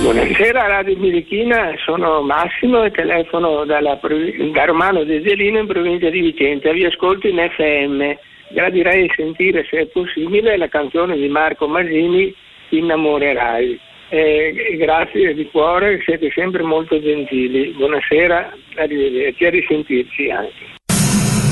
Buonasera Radio Birichina, sono Massimo e telefono da Romano Deselino in provincia di Vicenza. Vi ascolto in FM. Gradirei sentire, se è possibile, la canzone di Marco Masini, Innamorerai. Grazie di cuore, siete sempre molto gentili. Buonasera, arrivederci, a risentirci anche.